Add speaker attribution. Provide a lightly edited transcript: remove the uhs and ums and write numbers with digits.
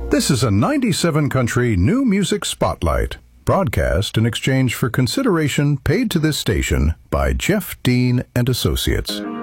Speaker 1: This is a 97 Country New Music Spotlight, broadcast in exchange for consideration paid to this station by Jeff Dean and Associates.